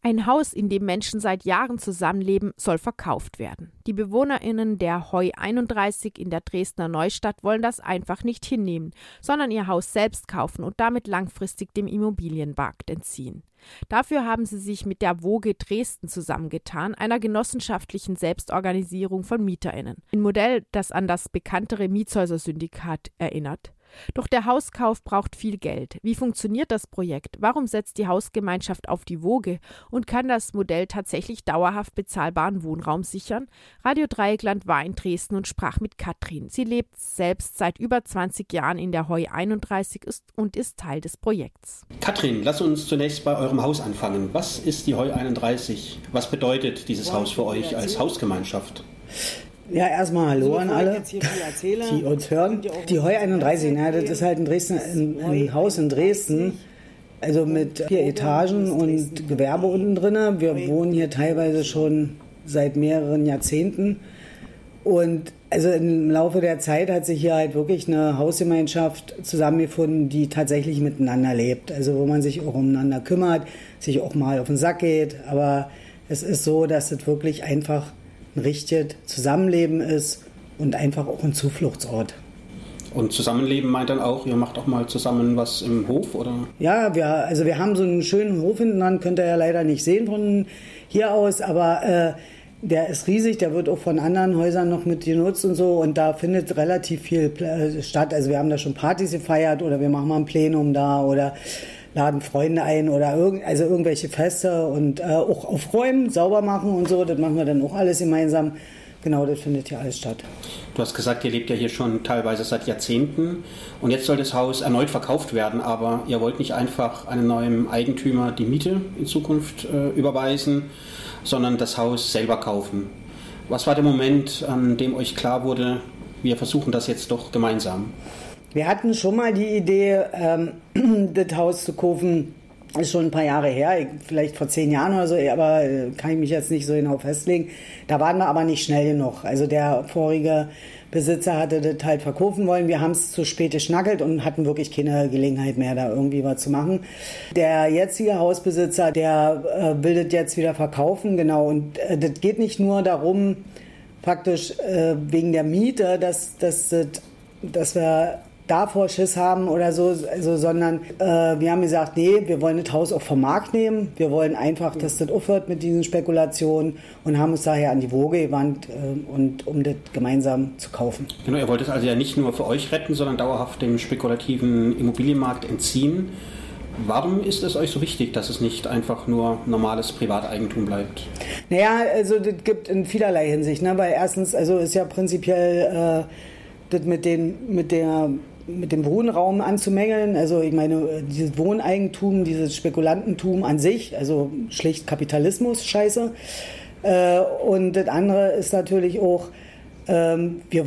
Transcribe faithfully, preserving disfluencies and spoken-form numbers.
Ein Haus, in dem Menschen seit Jahren zusammenleben, soll verkauft werden. Die BewohnerInnen der Heu einunddreißig in der Dresdner Neustadt wollen das einfach nicht hinnehmen, sondern ihr Haus selbst kaufen und damit langfristig dem Immobilienmarkt entziehen. Dafür haben sie sich mit der Woge Dresden zusammengetan, einer genossenschaftlichen Selbstorganisierung von MieterInnen. Ein Modell, das an das bekanntere Mietshäuser-Syndikat erinnert. Doch der Hauskauf braucht viel Geld. Wie funktioniert das Projekt? Warum setzt die Hausgemeinschaft auf die Woge? Und kann das Modell tatsächlich dauerhaft bezahlbaren Wohnraum sichern? Radio Dreieckland war in Dresden und sprach mit Katrin. Sie lebt selbst seit über zwanzig Jahren in der Heu einunddreißig und ist Teil des Projekts. Katrin, lass uns zunächst bei eurem Haus anfangen. Was ist die Heu einunddreißig? Was bedeutet dieses Haus für euch als Hausgemeinschaft? Ja, erstmal Hallo an alle, die uns hören. Die Heu einunddreißig, na, das ist halt ein, Dresden, ein, ein Haus in Dresden, also mit vier Etagen und Gewerbe unten drin. Wir wohnen hier teilweise schon seit mehreren Jahrzehnten. Und also im Laufe der Zeit hat sich hier halt wirklich eine Hausgemeinschaft zusammengefunden, die tatsächlich miteinander lebt. Also wo man sich auch umeinander kümmert, sich auch mal auf den Sack geht. Aber es ist so, dass es wirklich einfach ein richtiges Zusammenleben ist und einfach auch ein Zufluchtsort. Und Zusammenleben meint dann auch, ihr macht auch mal zusammen was im Hof, oder? Ja, wir, also wir haben so einen schönen Hof hinten dran, könnt ihr ja leider nicht sehen von hier aus, aber äh, der ist riesig, der wird auch von anderen Häusern noch mit genutzt und so und da findet relativ viel statt. Also wir haben da schon Partys gefeiert oder wir machen mal ein Plenum da oder laden Freunde ein oder irgend, also irgendwelche Feste und äh, auch aufräumen, sauber machen und so, das machen wir dann auch alles gemeinsam. Genau, das findet hier alles statt. Du hast gesagt, ihr lebt ja hier schon teilweise seit Jahrzehnten und jetzt soll das Haus erneut verkauft werden, aber ihr wollt nicht einfach einem neuen Eigentümer die Miete in Zukunft äh, überweisen, sondern das Haus selber kaufen. Was war der Moment, an dem euch klar wurde, wir versuchen das jetzt doch gemeinsam? Wir hatten schon mal die Idee, ähm, das Haus zu kaufen, ist schon ein paar Jahre her, vielleicht vor zehn Jahren oder so, aber äh, kann ich mich jetzt nicht so genau festlegen. Da waren wir aber nicht schnell genug. Also der vorige Besitzer hatte das halt verkaufen wollen. Wir haben es zu spät geschnackelt und hatten wirklich keine Gelegenheit mehr, da irgendwie was zu machen. Der jetzige Hausbesitzer, der äh, will das jetzt wieder verkaufen, genau. Und äh, das geht nicht nur darum, praktisch äh, wegen der Miete, dass, dass, dass, dass wir davor Schiss haben oder so, also, sondern äh, wir haben gesagt, nee, wir wollen das Haus auch vom Markt nehmen. Wir wollen einfach, dass das aufhört mit diesen Spekulationen und haben uns daher an die Woge gewandt, äh, und, um das gemeinsam zu kaufen. Genau, ihr wollt es also ja nicht nur für euch retten, sondern dauerhaft dem spekulativen Immobilienmarkt entziehen. Warum ist es euch so wichtig, dass es nicht einfach nur normales Privateigentum bleibt? Naja, also das gibt in vielerlei Hinsicht, ne? Weil erstens, also ist ja prinzipiell äh, das mit, den, mit der mit dem Wohnraum anzumängeln. Also ich meine, dieses Wohneigentum, dieses Spekulantentum an sich, also schlicht Kapitalismus, scheiße. Und das andere ist natürlich auch, wir